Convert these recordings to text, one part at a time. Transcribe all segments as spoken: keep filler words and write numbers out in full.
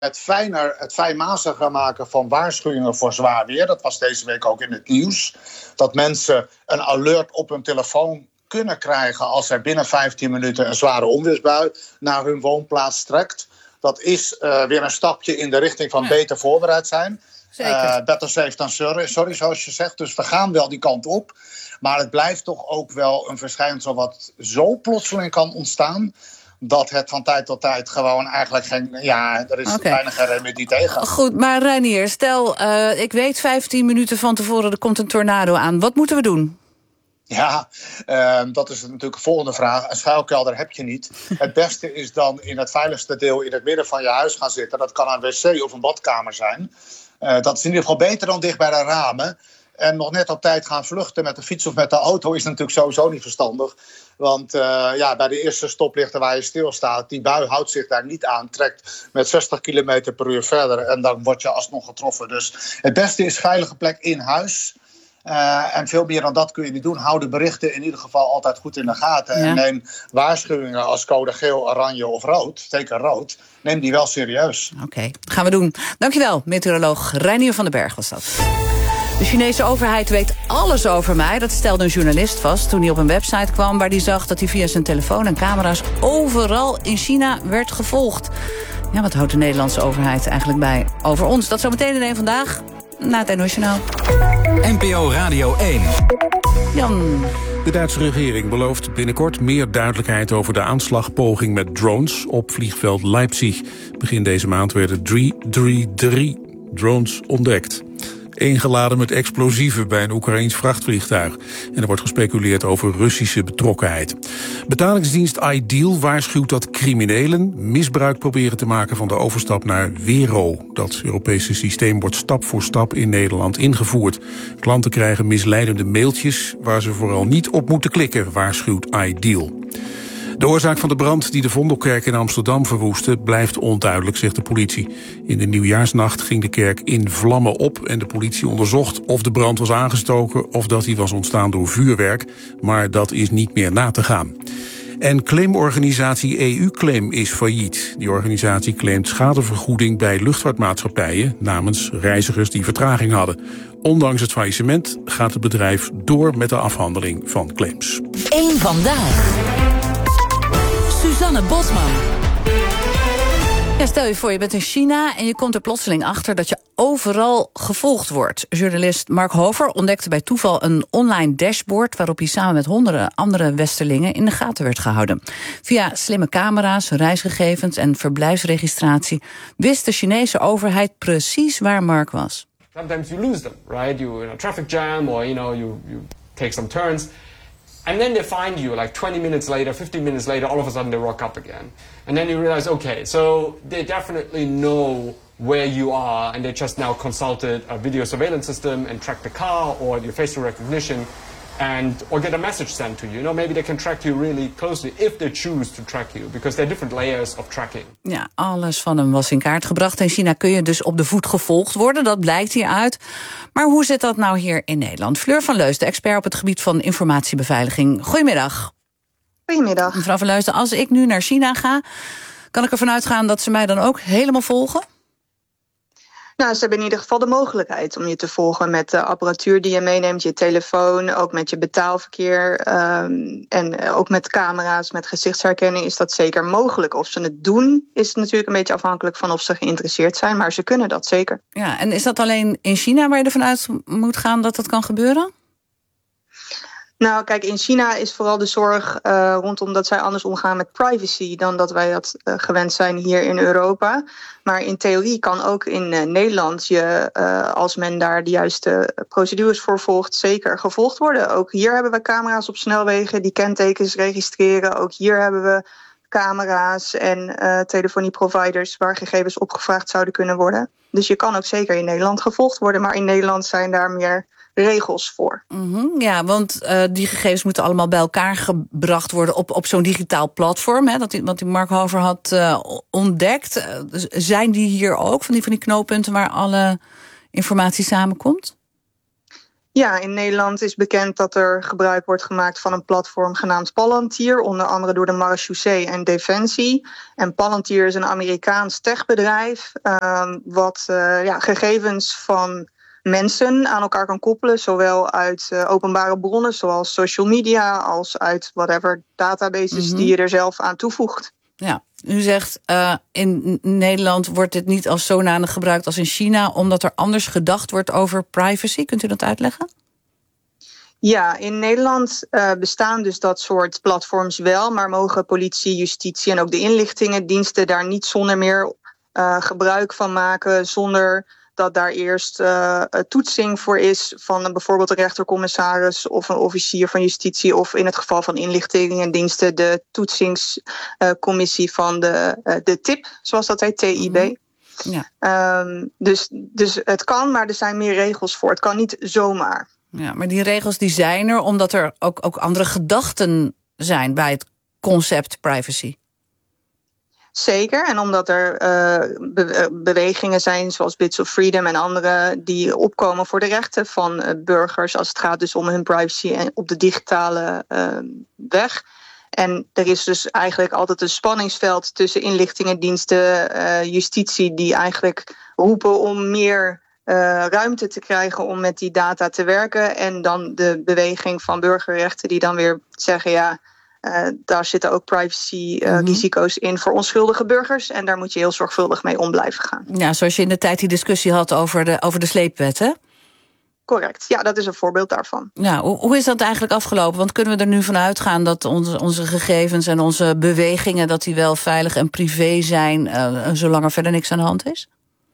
het fijner, het fijnmaziger maken van waarschuwingen voor zwaar weer. Dat was deze week ook in het nieuws. Dat mensen een alert op hun telefoon kunnen krijgen als er binnen vijftien minuten een zware onweersbui naar hun woonplaats trekt. Dat is uh, weer een stapje in de richting van ja. beter voorbereid zijn. Uh, better safe than sorry, sorry, zoals je zegt. Dus we gaan wel die kant op. Maar het blijft toch ook wel een verschijnsel wat zo plotseling kan ontstaan, dat het van tijd tot tijd gewoon eigenlijk geen, ja, er is okay. weinig remedie tegen. Goed, maar Reinier, stel, uh, ik weet vijftien minuten van tevoren, er komt een tornado aan. Wat moeten we doen? Ja, uh, dat is natuurlijk de volgende vraag. Een schuilkelder heb je niet. Het beste is dan in het veiligste deel in het midden van je huis gaan zitten. Dat kan een wc of een badkamer zijn. Uh, dat is in ieder geval beter dan dicht bij de ramen. En nog net op tijd gaan vluchten met de fiets of met de auto is natuurlijk sowieso niet verstandig. Want uh, ja, bij de eerste stoplichten waar je stilstaat, die bui houdt zich daar niet aan, trekt met zestig kilometer per uur verder en dan word je alsnog getroffen. Dus het beste is veilige plek in huis. Uh, en veel meer dan dat kun je niet doen. Hou de berichten in ieder geval altijd goed in de gaten. Ja. En neem waarschuwingen als code geel, oranje of rood, zeker rood, neem die wel serieus. Oké, okay, gaan we doen. Dankjewel, meteoroloog Reinier van den Berg was dat. De Chinese overheid weet alles over mij. Dat stelde een journalist vast toen hij op een website kwam waar hij zag dat hij via zijn telefoon en camera's overal in China werd gevolgd. Ja, wat houdt de Nederlandse overheid eigenlijk bij over ons? Dat zometeen in één Vandaag, na het N O S Journaal. N P O Radio één. Jan. De Duitse regering belooft binnenkort meer duidelijkheid over de aanslagpoging met drones op vliegveld Leipzig. Begin deze maand werden drie drie drie drones ontdekt. Ingeladen met explosieven bij een Oekraïens vrachtvliegtuig. En er wordt gespeculeerd over Russische betrokkenheid. Betalingsdienst Ideal waarschuwt dat criminelen misbruik proberen te maken van de overstap naar Wero. Dat Europese systeem wordt stap voor stap in Nederland ingevoerd. Klanten krijgen misleidende mailtjes waar ze vooral niet op moeten klikken, waarschuwt Ideal. De oorzaak van de brand die de Vondelkerk in Amsterdam verwoestte blijft onduidelijk, zegt de politie. In de nieuwjaarsnacht ging de kerk in vlammen op en de politie onderzocht of de brand was aangestoken of dat die was ontstaan door vuurwerk, maar dat is niet meer na te gaan. En claimorganisatie E U-Claim is failliet. Die organisatie claimt schadevergoeding bij luchtvaartmaatschappijen namens reizigers die vertraging hadden. Ondanks het faillissement gaat het bedrijf door met de afhandeling van claims. Eén Vandaag. Suzanne Bosman. Ja, stel je voor, je bent in China en je komt er plotseling achter dat je overal gevolgd wordt. Journalist Mark Hover ontdekte bij toeval een online dashboard waarop hij samen met honderden andere westerlingen in de gaten werd gehouden. Via slimme camera's, reisgegevens en verblijfsregistratie wist de Chinese overheid precies waar Mark was. Sometimes you lose them, right? You in a traffic jam or you know you you take some turns. And then they find you like twenty minutes later, fifteen minutes later, all of a sudden they rock up again. And then you realize, okay, so they definitely know where you are and they just now consulted a video surveillance system and track the car or your facial recognition and or get a message sent to you. You know, maybe they can track you really closely if they choose to track you because there are different layers of tracking. Ja, alles van hem was in kaart gebracht. In China kun je dus op de voet gevolgd worden, dat blijkt hieruit. Maar hoe zit dat nou hier in Nederland? Fleur van Leusden, expert op het gebied van informatiebeveiliging. Goedemiddag. Goedemiddag. Mevrouw van Leusden, als ik nu naar China ga, kan ik ervan uitgaan dat ze mij dan ook helemaal volgen? Nou, ze hebben in ieder geval de mogelijkheid om je te volgen met de apparatuur die je meeneemt, je telefoon, ook met je betaalverkeer um, en ook met camera's, met gezichtsherkenning is dat zeker mogelijk. Of ze het doen is natuurlijk een beetje afhankelijk van of ze geïnteresseerd zijn, maar ze kunnen dat zeker. Ja, en is dat alleen in China waar je ervan uit moet gaan dat dat kan gebeuren? Nou, kijk, in China is vooral de zorg uh, rondom dat zij anders omgaan met privacy dan dat wij dat uh, gewend zijn hier in Europa. Maar in theorie kan ook in uh, Nederland je, uh, als men daar de juiste procedures voor volgt, zeker gevolgd worden. Ook hier hebben we camera's op snelwegen die kentekens registreren. Ook hier hebben we camera's en uh, telefonieproviders waar gegevens opgevraagd zouden kunnen worden. Dus je kan ook zeker in Nederland gevolgd worden, maar in Nederland zijn daar meer regels voor. Mm-hmm, ja, want uh, die gegevens moeten allemaal bij elkaar gebracht worden op, op zo'n digitaal platform, hè, dat die, wat die Mark Hover had uh, ontdekt. Uh, zijn die hier ook, van die, van die knooppunten waar alle informatie samenkomt? Ja, in Nederland is bekend dat er gebruik wordt gemaakt van een platform genaamd Palantir, onder andere door de Marechaussee en Defensie. En Palantir is een Amerikaans techbedrijf uh, wat uh, ja, gegevens van mensen aan elkaar kan koppelen, zowel uit uh, openbare bronnen zoals social media als uit whatever databases mm-hmm. die je er zelf aan toevoegt. Ja, u zegt uh, in Nederland wordt dit niet als zodanig gebruikt als in China, omdat er anders gedacht wordt over privacy. Kunt u dat uitleggen? Ja, in Nederland uh, bestaan dus dat soort platforms wel, maar mogen politie, justitie en ook de inlichtingendiensten daar niet zonder meer uh, gebruik van maken, zonder dat daar eerst uh, toetsing voor is van uh, bijvoorbeeld een rechtercommissaris of een officier van justitie, of in het geval van inlichtingendiensten de toetsingscommissie uh, van de, uh, de T I B, zoals dat heet, T I B. Mm-hmm. Ja. Um, dus, dus het kan, maar er zijn meer regels voor. Het kan niet zomaar. Ja, maar die regels die zijn er omdat er ook, ook andere gedachten zijn bij het concept privacy. Zeker, en omdat er uh, be- bewegingen zijn zoals Bits of Freedom en andere die opkomen voor de rechten van uh, burgers als het gaat dus om hun privacy en op de digitale uh, weg. En er is dus eigenlijk altijd een spanningsveld tussen inlichtingendiensten, uh, justitie die eigenlijk roepen om meer uh, ruimte te krijgen om met die data te werken. En dan de beweging van burgerrechten die dan weer zeggen ja, Uh, daar zitten ook privacy-risico's uh, mm-hmm. in voor onschuldige burgers. En daar moet je heel zorgvuldig mee om blijven gaan. Ja, zoals je in de tijd die discussie had over de, over de sleepwet, hè? Correct, ja, dat is een voorbeeld daarvan. Ja, hoe, hoe is dat eigenlijk afgelopen? Want kunnen we er nu van uitgaan dat onze, onze gegevens en onze bewegingen, dat die wel veilig en privé zijn, uh, zolang er verder niks aan de hand is?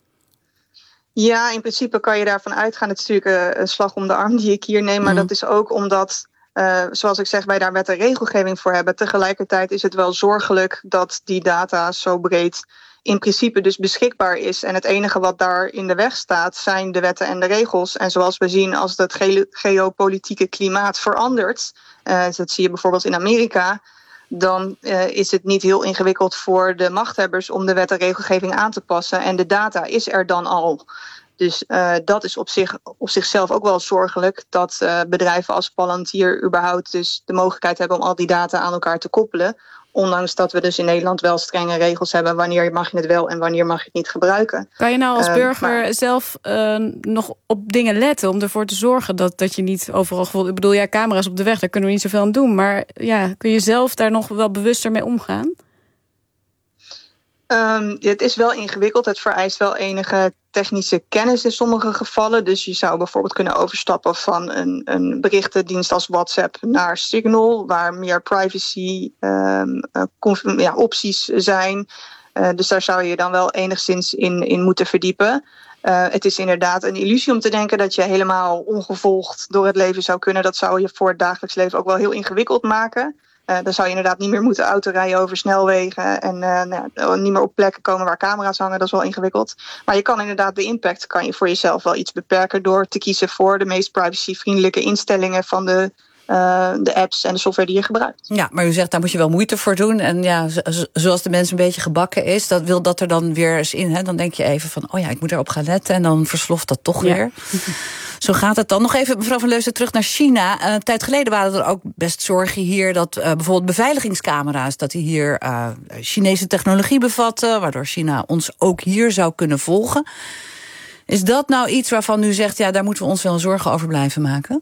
Ja, in principe kan je daarvan uitgaan. Het is natuurlijk uh, een slag om de arm die ik hier neem. Maar mm-hmm. dat is ook omdat, Uh, zoals ik zeg, wij daar wet en regelgeving voor hebben. Tegelijkertijd is het wel zorgelijk dat die data zo breed in principe dus beschikbaar is. En het enige wat daar in de weg staat zijn de wetten en de regels. En zoals we zien, als het ge- geopolitieke klimaat verandert, uh, dat zie je bijvoorbeeld in Amerika, dan uh, is het niet heel ingewikkeld voor de machthebbers om de wet en regelgeving aan te passen. En de data is er dan al. Dus uh, dat is op, zich, op zichzelf ook wel zorgelijk dat uh, bedrijven als Palantir überhaupt dus de mogelijkheid hebben om al die data aan elkaar te koppelen. Ondanks dat we dus in Nederland wel strenge regels hebben wanneer mag je het wel en wanneer mag je het niet gebruiken. Kan je nou als burger uh, maar, zelf uh, nog op dingen letten om ervoor te zorgen dat, dat je niet overal... Ik bedoel, ja, camera's op de weg, daar kunnen we niet zoveel aan doen. Maar ja, kun je zelf daar nog wel bewuster mee omgaan? Um, het is wel ingewikkeld. Het vereist wel enige technische kennis in sommige gevallen. Dus je zou bijvoorbeeld kunnen overstappen van een, een berichtendienst als WhatsApp naar Signal, waar meer privacy um, uh, ja, opties zijn. Uh, dus daar zou je dan wel enigszins in, in moeten verdiepen. Uh, het is inderdaad een illusie om te denken dat je helemaal ongevolgd door het leven zou kunnen. Dat zou je voor het dagelijks leven ook wel heel ingewikkeld maken. Uh, dan zou je inderdaad niet meer moeten autorijden over snelwegen en uh, nou, niet meer op plekken komen waar camera's hangen. Dat is wel ingewikkeld. Maar je kan inderdaad de impact kan je voor jezelf wel iets beperken door te kiezen voor de meest privacyvriendelijke instellingen van de, uh, de apps en de software die je gebruikt. Ja, maar u zegt daar moet je wel moeite voor doen. En ja, zoals de mens een beetje gebakken is, dat wil dat er dan weer eens in. Hè? Dan denk je even van, oh ja, ik moet erop gaan letten. En dan versloft dat toch ja. weer. Zo gaat het dan. Nog even, mevrouw Van Leusden, terug naar China. Uh, een tijd geleden waren er ook best zorgen hier dat uh, bijvoorbeeld beveiligingscamera's, dat die hier uh, Chinese technologie bevatten, waardoor China ons ook hier zou kunnen volgen. Is dat nou iets waarvan u zegt, ja, daar moeten we ons wel zorgen over blijven maken?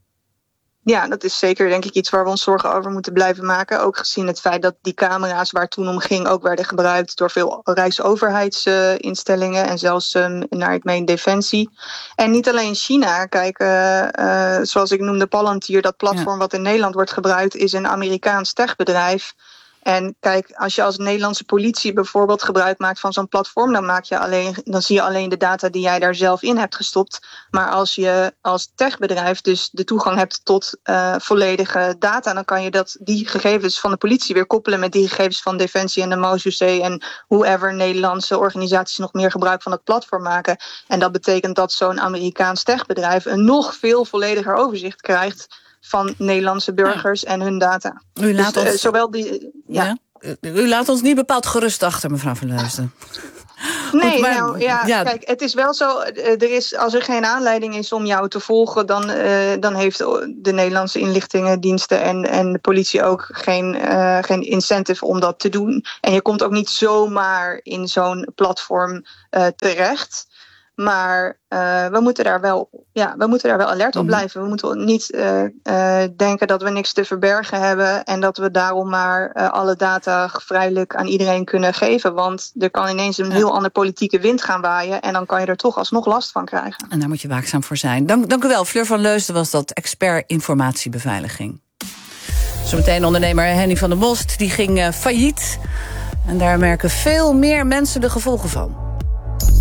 Ja, dat is zeker denk ik iets waar we ons zorgen over moeten blijven maken. Ook gezien het feit dat die camera's waar het toen om ging ook werden gebruikt door veel rijksoverheidsinstellingen en zelfs um, naar ik meen Defensie. En niet alleen China. Kijk, uh, uh, zoals ik noemde Palantir, dat platform ja. wat in Nederland wordt gebruikt, is een Amerikaans techbedrijf. En kijk, als je als Nederlandse politie bijvoorbeeld gebruik maakt van zo'n platform, dan, maak je alleen, dan zie je alleen de data die jij daar zelf in hebt gestopt. Maar als je als techbedrijf dus de toegang hebt tot uh, volledige data, dan kan je dat, die gegevens van de politie weer koppelen met die gegevens van Defensie en de Marechaussee en whoever Nederlandse organisaties nog meer gebruik van het platform maken. En dat betekent dat zo'n Amerikaans techbedrijf een nog veel vollediger overzicht krijgt van Nederlandse burgers ja. en hun data. U laat dus, ons... uh, zowel die, ja. Ja. U laat ons niet bepaald gerust achter, mevrouw Van Leusden. Nee, maar, nou ja, ja, kijk, het is wel zo. Er is, als er geen aanleiding is om jou te volgen, dan, uh, dan heeft de Nederlandse inlichtingendiensten en, en de politie ook geen, uh, geen incentive om dat te doen. En je komt ook niet zomaar in zo'n platform uh, terecht. Maar uh, we moeten daar wel, ja, we moeten daar wel alert op blijven. We moeten niet uh, uh, denken dat we niks te verbergen hebben en dat we daarom maar uh, alle data vrijelijk aan iedereen kunnen geven. Want er kan ineens een heel andere politieke wind gaan waaien en dan kan je er toch alsnog last van krijgen. En daar moet je waakzaam voor zijn. Dank, dank u wel, Fleur van Leusden was dat, expert informatiebeveiliging. Zometeen ondernemer Henny van der Most, die ging uh, failliet. En daar merken veel meer mensen de gevolgen van.